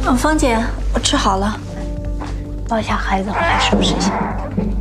芳姐，我吃好了，抱一下孩子，我来收拾一下。